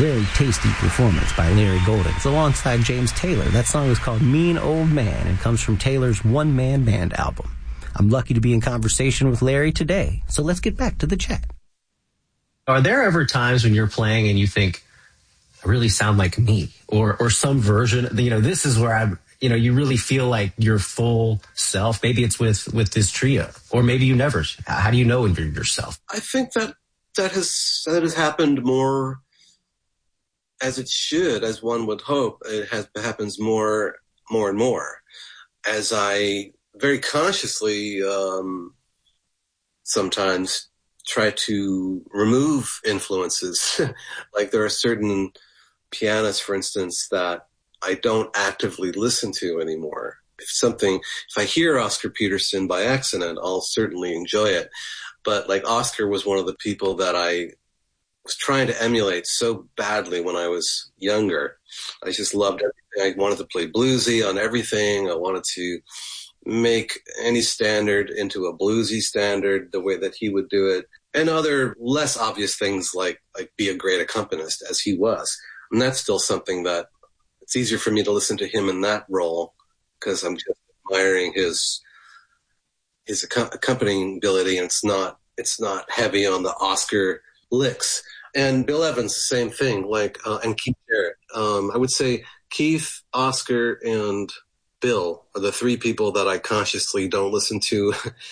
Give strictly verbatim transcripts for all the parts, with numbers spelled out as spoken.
very tasty performance by Larry Golden. It's alongside James Taylor. That song is called Mean Old Man and comes from Taylor's One Man Band album. I'm lucky to be in conversation with Larry today, so let's get back to the chat. Are there ever times when you're playing and you think, I really sound like me, or or some version, you know, this is where I'm, you know, you really feel like your full self? Maybe it's with, with this trio, or maybe you never. How do you know when you're yourself? I think that that has, that has happened more as it should, as one would hope. It has, happens more, more and more as I very consciously, um, sometimes try to remove influences. Like there are certain pianists, for instance, that I don't actively listen to anymore. If something, if I hear Oscar Peterson by accident, I'll certainly enjoy it. But like Oscar was one of the people that I was trying to emulate so badly when I was younger. I just loved everything. I wanted to play bluesy on everything. I wanted to make any standard into a bluesy standard the way that he would do it. And other less obvious things like, like be a great accompanist as he was. And that's still something that it's easier for me to listen to him in that role because I'm just admiring his his ac- accompanying ability, and it's not it's not heavy on the Oscar licks. And Bill Evans, the same thing. Like uh, and Keith Jarrett. Um, I would say Keith, Oscar, and Bill are the three people that I consciously don't listen to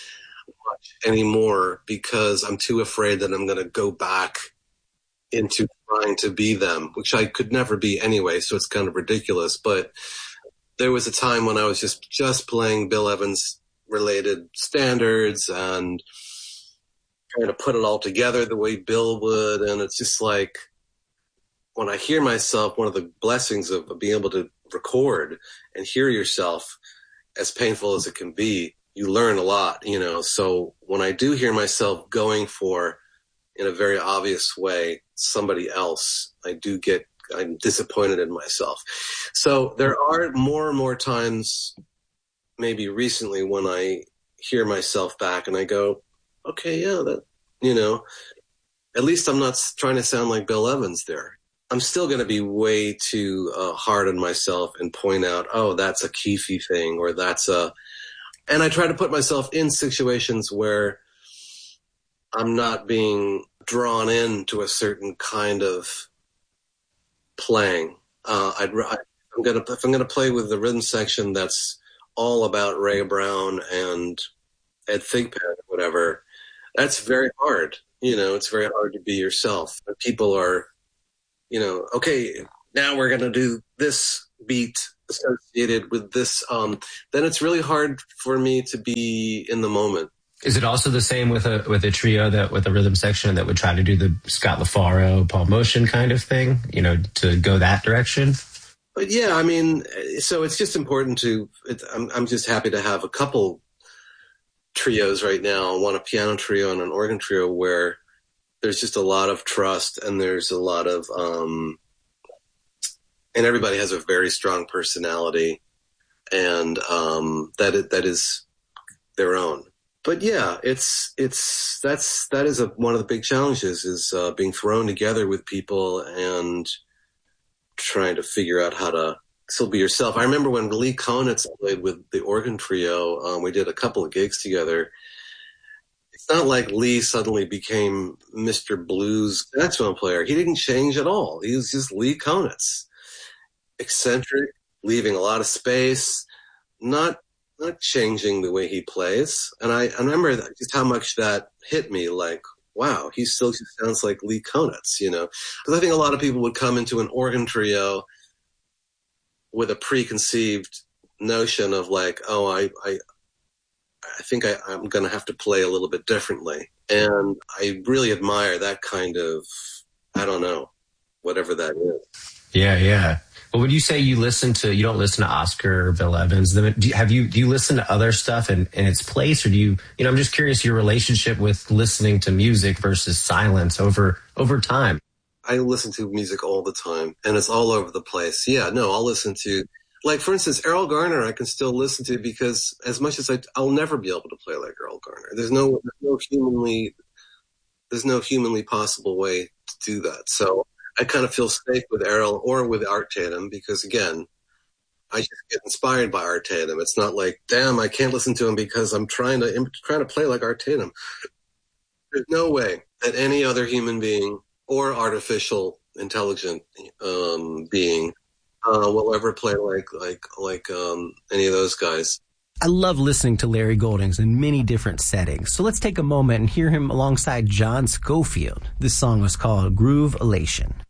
much anymore because I'm too afraid that I'm going to go back into trying to be them, which I could never be anyway, so it's kind of ridiculous. But there was a time when I was just, just playing Bill Evans related standards and trying to put it all together the way Bill would. And it's just like, when I hear myself, one of the blessings of, of being able to record and hear yourself, as painful as it can be, you learn a lot, you know. So when I do hear myself going for, in a very obvious way, somebody else, I do get, I'm disappointed in myself. So there are more and more times, maybe recently, when I hear myself back and I go, okay, yeah, that, you know, at least I'm not trying to sound like Bill Evans there. I'm still going to be way too uh, hard on myself and point out, oh, that's a Keefy thing, or that's a, and I try to put myself in situations where I'm not being drawn into a certain kind of playing. Uh, I'd, I, I'm gonna if I'm gonna play with the rhythm section that's all about Ray Brown and Ed Thigpen or whatever. That's very hard. You know, it's very hard to be yourself. When people are, you know, okay, now we're gonna do this beat associated with this. Um, then it's really hard for me to be in the moment. Is it also the same with a with a trio that with a rhythm section that would try to do the Scott LaFaro, Paul Motian kind of thing, you know, to go that direction? But yeah, I mean, so it's just important to. It, I'm I'm just happy to have a couple trios right now. One a piano trio and an organ trio where there's just a lot of trust and there's a lot of um, and everybody has a very strong personality, and um, that is, that is their own. But yeah, it's, it's, that's, that is a, one of the big challenges is, uh, being thrown together with people and trying to figure out how to still be yourself. I remember when Lee Konitz played with the organ trio, um, we did a couple of gigs together. It's not like Lee suddenly became Mister Blues saxophone player. He didn't change at all. He was just Lee Konitz. Eccentric, leaving a lot of space, not, not changing the way he plays. And I, I remember that, just how much that hit me, like, wow, he still just sounds like Lee Konitz, you know? Because I think a lot of people would come into an organ trio with a preconceived notion of like, oh, I, I, I think I, I'm going to have to play a little bit differently. And I really admire that kind of, I don't know, whatever that is. Yeah, yeah. Well, when you say you listen to, you don't listen to Oscar or Bill Evans, then do you, have you, do you listen to other stuff in, in its place, or do you, you know, I'm just curious your relationship with listening to music versus silence over, over time. I listen to music all the time and it's all over the place. Yeah, no, I'll listen to, like, for instance, Errol Garner, I can still listen to because as much as I, I'll never be able to play like Errol Garner. There's no, there's no humanly, there's no humanly possible way to do that. So I kind of feel safe with Errol or with Art Tatum because, again, I just get inspired by Art Tatum. It's not like, damn, I can't listen to him because I'm trying to I'm trying to play like Art Tatum. There's no way that any other human being or artificial intelligent um, being uh, will ever play like like like um, any of those guys. I love listening to Larry Goldings in many different settings. So let's take a moment and hear him alongside John Scofield. This song was called Groove Elation.